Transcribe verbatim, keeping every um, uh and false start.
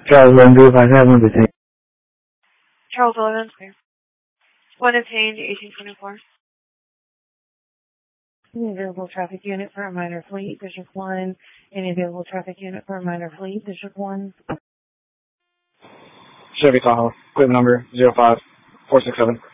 Charles one Group, I have one detained. Charles eleven, clear. One detained, eighteen twenty-four. Any available traffic unit for a minor fleet, District one. Any available traffic unit for a minor fleet, District one. Chevy Tahoe, equipment number zero five four six seven.